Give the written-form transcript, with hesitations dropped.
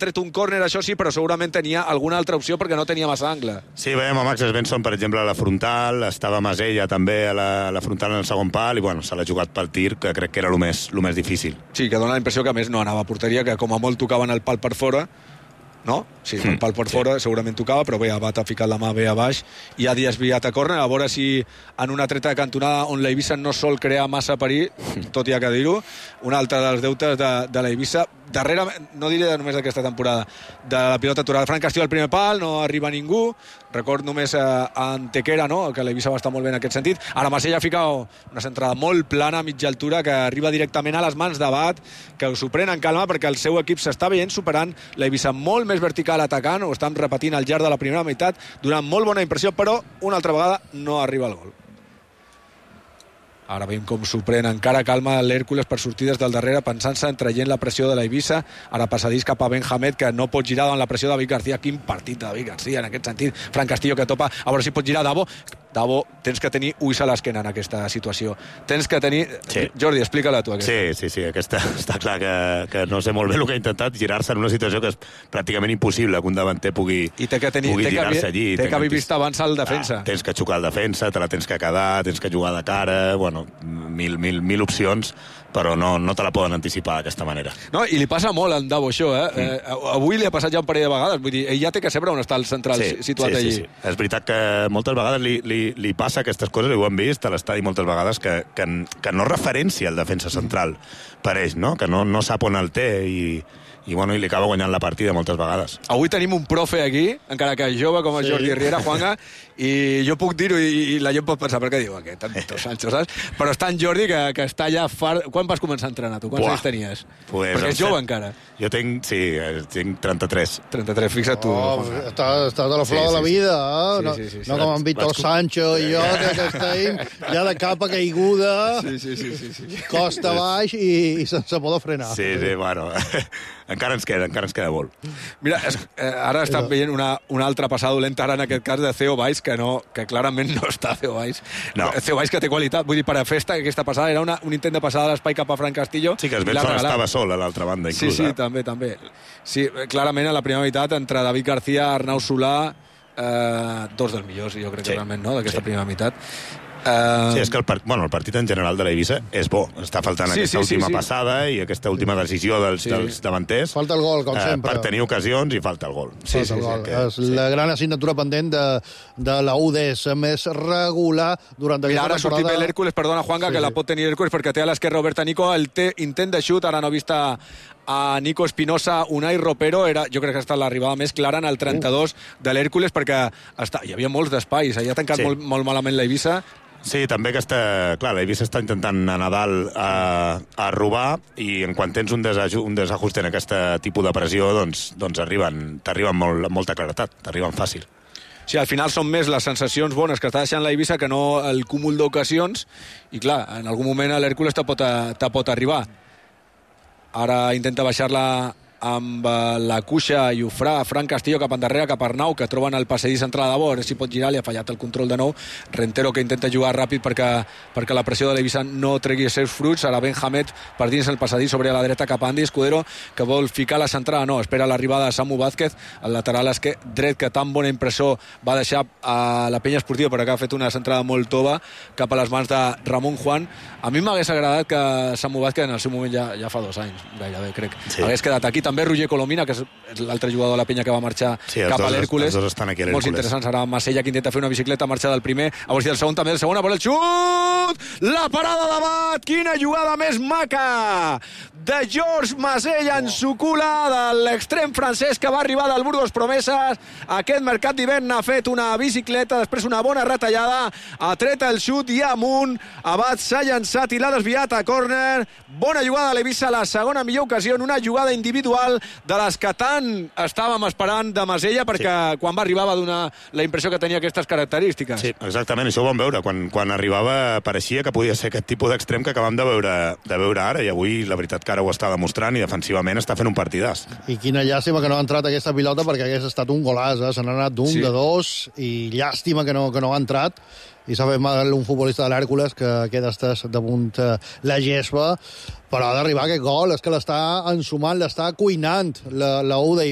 tret un córner, això sí, però segurament tenia alguna altra opció perquè no tenia massa angle. Sí, veiem a Max Svensson, per exemple, a la frontal, estava Masella també a la frontal en el segon pal, i bueno, se l'ha jugat pel tir, que crec que era el més difícil. Sí, que dona la impressió que a més no anava a porteria, que com a molt tocaven el pal per fora, no? Sí, el pal per fora segurament tocava, però bé, Abad ha ficat la mà bé a baix i ha desviat a córner, a veure si en una treta de cantonada on la Eivissa no sol crear massa perill, tot hi ha que dir-ho, un altre dels deutes de la Eivissa, darrere, no diré només d'aquesta temporada, de la pilota aturada. Fran Castillo al primer pal, no arriba ningú, record només a Antequera, no? Que la Eivissa va estar molt bé en aquest sentit. Ara Masella ha ficat una centrada molt plana a mitja altura que arriba directament a les mans d'Abad, que s'ho pren en calma perquè el seu equip s'està veient superant la Eivissa molt més vertical atacant, ho estan repetint al llarg de la primera meitat, donant molt bona impressió, però una altra vegada no arriba al gol. Ara veiem com s'ho pren, encara calma l'Hèrcules per sortir des del darrere, pensant-se en traient la pressió de la Eivissa, ara passadís cap a Benjamet, que no pot girar davant la pressió de David García. Quin partit de David García en aquest sentit. Fran Castillo que topa, a veure si pot girar Davo, tens que tenir ulls a l'esquena en aquesta situació. Tens que tenir... Sí. Jordi, explica-la tu, aquesta. Sí, aquesta està clar que no sé molt bé el que ha intentat, girar-se en una situació que és pràcticament impossible que un davanter pugui girar-se allí. Té que haver vist abans el defensa. Tens que xocar el defensa, te la tens que quedar, tens que jugar de cara, bueno, mil opcions, però no te la poden anticipar d'aquesta manera. No, i li passa molt a en Davo això, avui li ha passat ja un parell de vegades, vull dir, ell ja té que saber on està el central situat allí. Sí. És veritat que moltes vegades li passa aquestes coses, i ho hem vist a l'estadi moltes vegades, que no referencia el defensa central per ell, no? Que no sap on el té i li acaba guanyant la partida moltes vegades. Avui tenim un profe aquí, encara que jove com a Jordi Riera, Juanga, i jo puc dir-ho i la gent pot pensar, per què diu aquest, Sancho, saps? Però està en Jordi que està ja fart... Quan vas començar a entrenar, tu? Quants anys tenies? Perquè és jove encara. Jo tinc 33. 33, fixa't tu. Estàs a la flor de la vida, no com en Víctor Sancho i jo, que estem ja de capa caiguda, costa baix i sense poder frenar. Sí, bueno... Encara ens queda molt. Mira, ara estem veient una altra passada dolenta, ara en aquest cas de Theo Valls, que clarament no està Theo Valls. No. Theo Valls que té qualitat, vull dir, per a festa, aquesta passada era un intent de passada a l'espai cap a Fran Castillo. Sí, que Svensson estava sol a l'altra banda, inclús. Sí, també. Sí, clarament a la primera meitat, entre David García, Arnau Solà, dos dels millors, jo crec que realment, no?, d'aquesta primera meitat. Sí, és que el partit en general de la Eivissa és bo. Està faltant aquesta última passada i aquesta última decisió dels davanters. Falta el gol, com sempre. Per tenir ocasions i falta el gol. Sí. És la gran assignatura pendent de la UDS més regular durant aquesta temporada. Mira, ara ha sortit bé l'Hèrcules, perdona, Juanga, que la pot tenir l'Hèrcules perquè té a l'esquerra Roberta Nico, el té intent de xut, ara no ha vist a Nico Espinosa, Unai Ropero, jo crec que ha estat l'arribada més clara en el 32 de l'Hèrcules, perquè hi havia molts d'espais, ha tancat molt malament la Eivissa. Sí, també la Eivissa està intentant anar a dalt a robar, i en quan tens un desajust en aquest tipus de pressió, doncs t'arriben amb molta claretat, t'arriben fàcil. Sí, al final són més les sensacions bones que està deixant la Eivissa que no el cúmul d'ocasions, i clar, en algun moment l'Hèrcules te pot arribar. Ara intenta baixar-la amb la Cuixa i Ufrà, Fran Castillo cap endarrere, cap a Arnau, que troben el passadís central de bo, a veure si pot girar, li ha fallat el control de nou. Rentero que intenta jugar ràpid perquè la pressió de l'Eivissa no tregui els seus fruits. Ara Benjamet per dins el passadís sobre la dreta cap a Andy Escudero, que vol ficar la centrada, no, espera l'arribada de Samu Vázquez, el lateral dret que tan bona impressor va deixar a la penya esportiva, però que ha fet una centrada molt tova cap a les mans de Ramon Juan. A mi m'hagués agradat que Samu Vázquez en el seu moment ja fa 2 anys, gairebé, crec, hagués quedat aquí. També Roger Colomina, que és l'altre jugador de la penya que va marxar cap a l'Hèrcules. Molts interessants. Ara Masella, que intenta fer una bicicleta, marxa del primer. A veure si el segon també, el segon, a veure el xut! La parada d'Abad! Quina jugada més maca! De George Masella en sucula, de l'extrem francès que va arribar del Burgos Promesas. Aquest mercat d'hivern ha fet una bicicleta, després una bona retallada, ha tret el xut i amunt. Abad s'ha llançat i l'ha desviat a córner. Bona jugada de l'Eivissa, la segona millor ocasió en una jugada individual de les que tant estàvem esperant de Masella, perquè quan va arribar va donar la impressió que tenia aquestes característiques. Sí, exactament, això ho vam veure. Quan arribava pareixia que podia ser aquest tipus d'extrem que acabam de veure ara, i avui la veritat que ara ho està demostrant, i defensivament està fent un partidàs. I quina llàstima que no ha entrat aquesta pilota, perquè hagués estat un golaç, se n'ha anat d'un de dos, i llàstima que no ha entrat, i s'ha fet mal un futbolista de l'Hèrcules que queda damunt la gespa, però ha d'arribar aquest gol, és que l'està ensumant, l'està cuinant la U de